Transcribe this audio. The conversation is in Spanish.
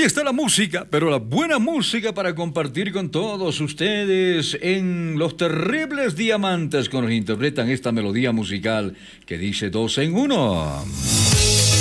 está la música, pero la buena música para compartir con todos ustedes en Los Terribles Diamantes, que nos interpretan esta melodía musical que dice 2 en 1.